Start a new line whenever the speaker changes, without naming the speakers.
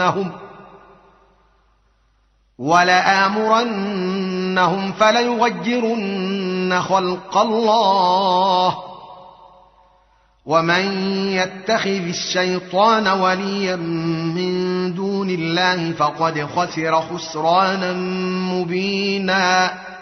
ولآمرنهم فليغيرن خلق الله ومن يتخذ الشيطان وليا من دون الله فقد خسر خسرانا مبينا